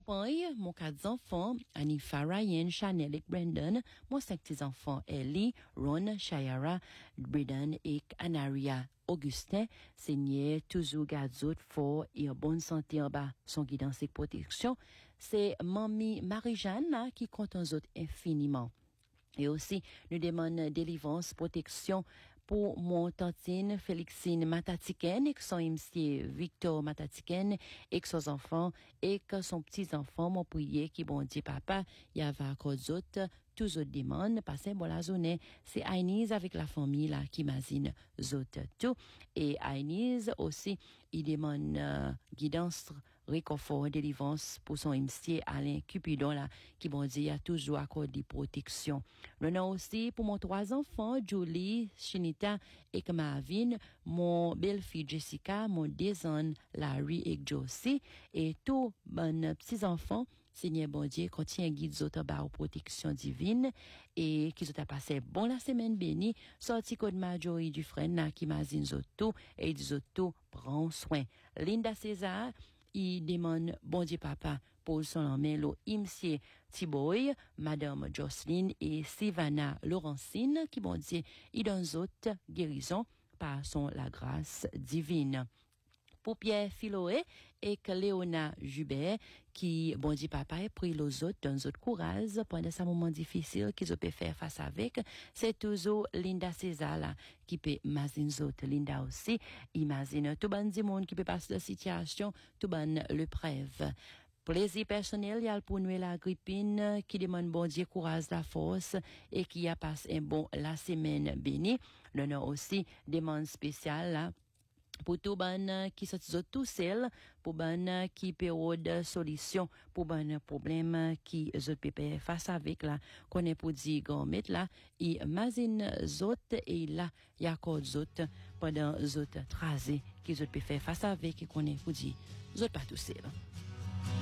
paille, mon 4 enfants, Anifa, Ryan, Chanel et Brandon, mon 5 petits enfants, Ellie, Ron, Shayara, Braden et Anaria. Augustin, Seigneur, toujours gazot fort et en bonne santé en bas, son guidance et protection. C'est Mamie Marie-Jeanne, là, qui compte en autres infiniment. Et aussi, nous demandons délivrance, protection pour mon tantine Félixine Matatiken et que son monsieur Victor Matatiken et que son enfant et que son petit enfant mon prier qui bon dit papa, il y avait encore d'autres tous autres demandes passer bon la journée c'est Aïnise avec la famille là qui m'azine autres tout et Aïnise aussi il demande guidance réconfort délivrance pour son MC Alain Cupidon là qui bon dit a toujours accordé protection le nom aussi pour mon 3 enfants Julie Shinita et que Marvin mon belle-fille Jessica mon 2 ans Larry et Josie et tous mes petits enfants Seigneur bon Dieu, continue guide autres par protection divine et qui ont passé bon la semaine bénie, sorti code Marjorie du frère qui mazine tout et dit tout prend soin. Linda César, il demande bon Dieu papa pour son amelo Imsier Thiboy, madame Jocelyne et Sylvana Laurentine qui bon Dieu, il donne autres guérison par son la grâce divine. Pour Pierre Philoé et que Léona Jubert qui bon dit papa et pris les autres dans autres courage pendant ce moment difficile qu'ils ont pu faire face avec c'est toujours Linda César là, qui peut imaginer autres Linda aussi imagine tout bon du monde qui peut passer la situation tout bon le preuve plaisir personnel, il y a pour nous la Agrippine qui demande bon Dieu courage la force et qui a passé un bon la semaine bénie. Le nom aussi demande spéciale là pour tout ban qui sont tout seul pour ban qui période solution pour ban problème qui autres peut face avec là qu'on est pour dire gourmet là et mazine autres et là il y a encore autres pendant autres tracés qui autres peut faire face avec et qu'on est pour dire autres pas tout seul